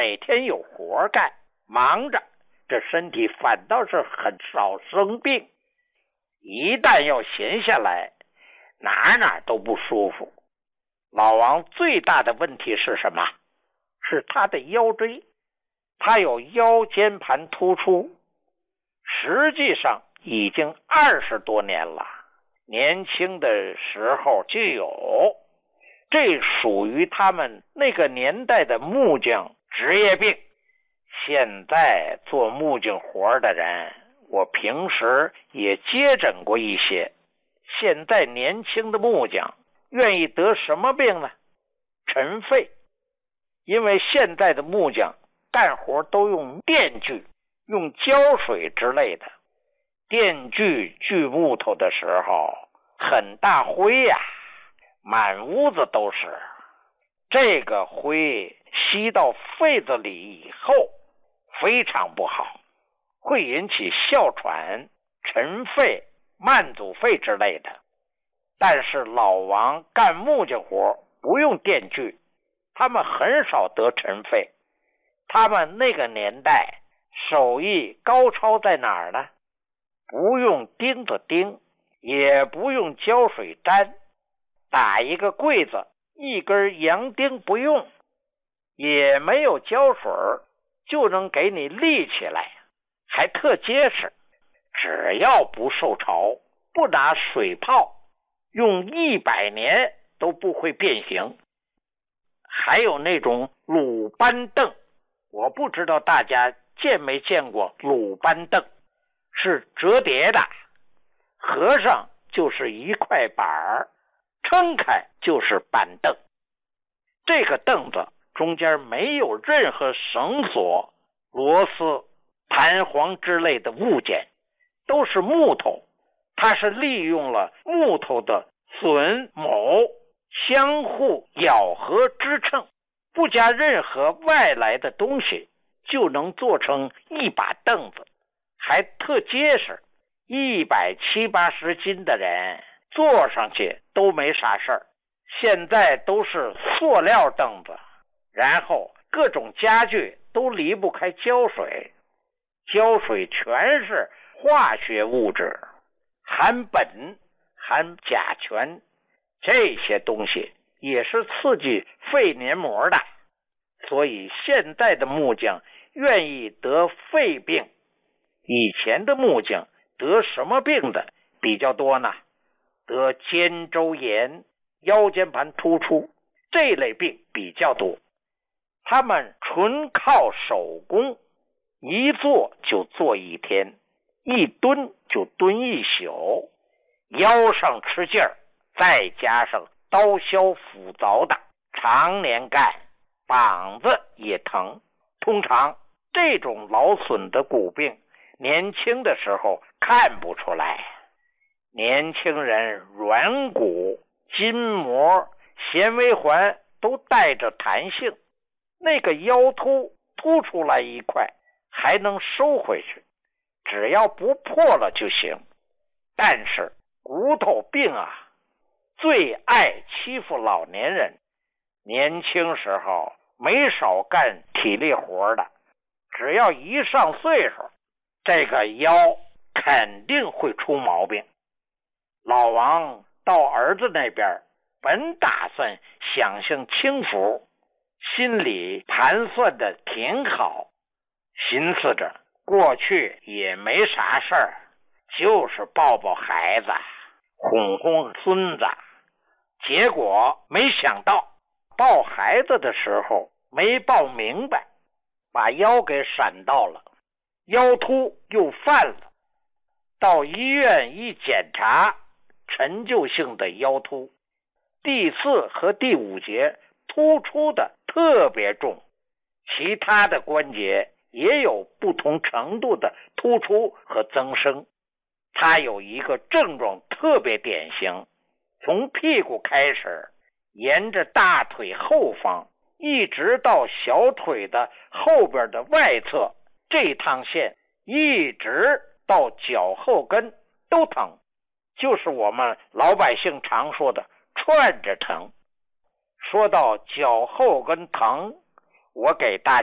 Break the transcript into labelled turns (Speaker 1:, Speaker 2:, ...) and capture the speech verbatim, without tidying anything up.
Speaker 1: 每天有活干，忙着，这身体反倒是很少生病。一旦要闲下来，哪哪都不舒服。老王最大的问题是什么？是他的腰椎，他有腰间盘突出，实际上已经二十多年了，年轻的时候就有，这属于他们那个年代的木匠职业病。现在做木匠活的人，我平时也接诊过一些，现在年轻的木匠愿意得什么病呢？尘肺。因为现在的木匠干活都用电锯，用胶水之类的，电锯锯木头的时候很大灰呀、啊，满屋子都是。这个灰吸到肺子里以后非常不好，会引起哮喘、尘肺、慢阻肺之类的。但是老王干木匠活不用电锯，他们很少得尘肺。他们那个年代手艺高超在哪儿呢？不用钉子钉，也不用胶水粘，打一个柜子，一根洋钉不用，也没有胶水，就能给你立起来，还特结实。只要不受潮，不拿水泡，用一百年都不会变形。还有那种鲁班凳，我不知道大家见没见过鲁班凳，是折叠的，合上就是一块板儿，撑开就是板凳。这个凳子中间没有任何绳索、螺丝、弹簧之类的物件，都是木头。它是利用了木头的榫卯相互咬合支撑，不加任何外来的东西，就能做成一把凳子，还特结实。一百七八十斤的人坐上去都没啥事儿。现在都是塑料凳子，然后各种家具都离不开胶水，胶水全是化学物质，含苯、含甲醛，这些东西也是刺激肺黏膜的。所以现在的木匠愿意得肺病。以前的木匠得什么病的比较多呢？得肩周炎、腰间盘突出这类病比较多。他们纯靠手工，一坐就坐一天，一蹲就蹲一宿，腰上吃劲儿，再加上刀削斧凿的，常年干，膀子也疼。通常这种劳损的骨病，年轻的时候看不出来。年轻人软骨、筋膜、纤维环都带着弹性，那个腰突突出来一块还能收回去，只要不破了就行。但是骨头病啊，最爱欺负老年人。年轻时候没少干体力活的，只要一上岁数，这个腰肯定会出毛病。老王到儿子那边，本打算享享清福，心里盘算的挺好，寻思着过去也没啥事儿，就是抱抱孩子，哄哄孙子。结果没想到抱孩子的时候没抱明白，把腰给闪到了，腰突又犯了。到医院一检查，陈旧性的腰突，第四和第五节突出的特别重，其他的关节也有不同程度的突出和增生。它有一个症状特别典型，从屁股开始，沿着大腿后方一直到小腿的后边的外侧，这趟线一直到脚后跟都疼，就是我们老百姓常说的串着疼。说到脚后跟疼，我给大家